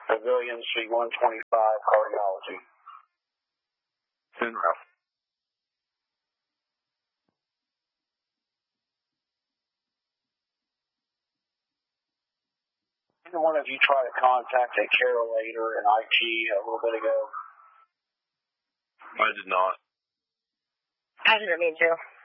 Pavilion C-125 cardiology. Penrose. Either one of you try to contact a Carol Later in IT a little bit ago? I did not. I didn't mean to.